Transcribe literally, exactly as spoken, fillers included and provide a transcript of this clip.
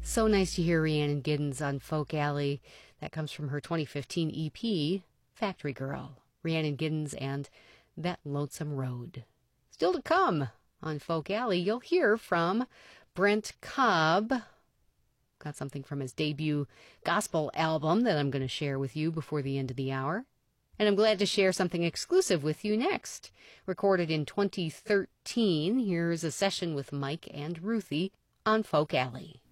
So nice to hear Rhiannon Giddens on Folk Alley. That comes from her twenty fifteen E P, Factory Girl. Rhiannon Giddens and That Lonesome Road. Still to come on Folk Alley, you'll hear from Brent Cobb. Got something from his debut gospel album that I'm going to share with you before the end of the hour. And I'm glad to share something exclusive with you next. Recorded in twenty thirteen, here's a session with Mike and Ruthie on Folk Alley.